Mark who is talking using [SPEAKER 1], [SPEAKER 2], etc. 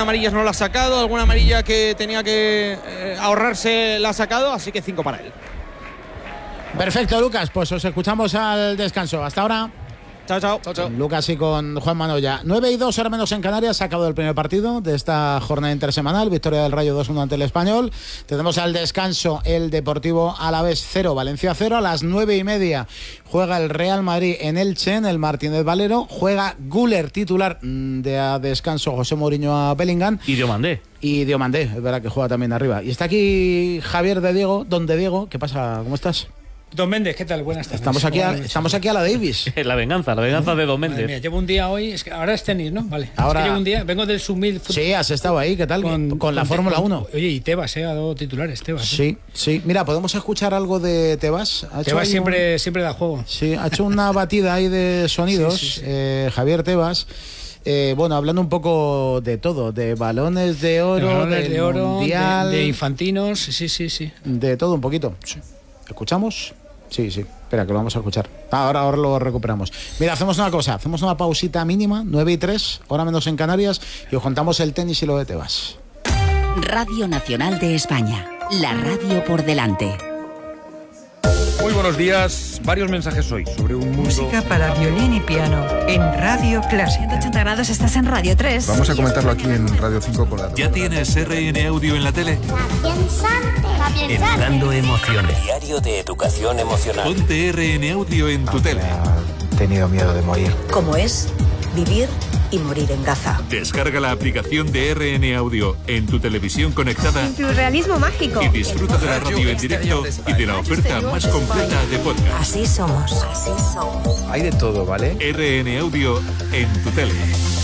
[SPEAKER 1] en amarillas no la ha sacado, alguna amarilla que tenía que ahorrarse la ha sacado, así que 5 para él.
[SPEAKER 2] Perfecto, Lucas, pues os escuchamos al descanso. Hasta ahora.
[SPEAKER 1] Chao.
[SPEAKER 2] Con Lucas y con Juan Manoya. 9:02, hora menos en Canarias. Se ha acabado el primer partido de esta jornada intersemanal. Victoria del Rayo 2-1 ante el Español. Tenemos al descanso el Deportivo Alavés 0, Valencia 0. A las 9:30 juega el Real Madrid en Elche, en el Martínez Valero. Juega Güler, titular de a descanso José Mourinho a Bellingham.
[SPEAKER 3] Y Diomandé.
[SPEAKER 2] Y Diomandé, es verdad que juega también arriba. Y está aquí Javier de Diego. Don de Diego, ¿qué pasa? ¿Cómo estás?
[SPEAKER 4] Don Méndez, ¿qué tal? Buenas tardes.
[SPEAKER 2] Estamos aquí a la Davis.
[SPEAKER 3] La venganza de Don Méndez.
[SPEAKER 4] Mía, llevo un día hoy, es que ahora es tenis, ¿no? Vale.
[SPEAKER 2] Ahora,
[SPEAKER 4] es que llevo un día, vengo del Submil.
[SPEAKER 2] Sí, has estado ahí, ¿qué tal? Con la Fórmula 1.
[SPEAKER 4] Oye, y Tebas, ha dado titulares, Tebas.
[SPEAKER 2] Sí. Mira, ¿podemos escuchar algo de Tebas?
[SPEAKER 4] Tebas siempre da juego.
[SPEAKER 2] Sí, ha hecho una batida ahí de sonidos, sí. Javier Tebas. Bueno, hablando un poco de todo, de balones de oro, del mundial,
[SPEAKER 4] de infantinos, sí.
[SPEAKER 2] De todo un poquito. Sí. ¿Escuchamos? Sí. Espera, que lo vamos a escuchar. Ahora lo recuperamos. Mira, hacemos una cosa. Hacemos una pausita mínima, 9:03, hora menos en Canarias, y os contamos el tenis y lo de Tebas.
[SPEAKER 5] Radio Nacional de España. La radio por delante.
[SPEAKER 6] Muy buenos días. Varios mensajes hoy sobre un mundo...
[SPEAKER 7] Música para violín y piano en Radio Clásica.
[SPEAKER 8] 180 grados, estás en Radio 3.
[SPEAKER 6] Vamos a comentarlo aquí en Radio 5 con la...
[SPEAKER 9] ¿Ya tienes RN Audio en la tele? Educando emociones.
[SPEAKER 10] Diario de educación emocional.
[SPEAKER 9] Ponte RN Audio en tu tele.
[SPEAKER 11] He tenido miedo de morir.
[SPEAKER 12] ¿Cómo es vivir y morir en Gaza?
[SPEAKER 9] Descarga la aplicación de RN Audio en tu televisión conectada.
[SPEAKER 8] En tu realismo mágico.
[SPEAKER 9] Y disfruta de la radio en directo y de la oferta más completa de podcast.
[SPEAKER 12] Así somos.
[SPEAKER 11] Hay de todo, ¿vale?
[SPEAKER 9] RN Audio en tu tele.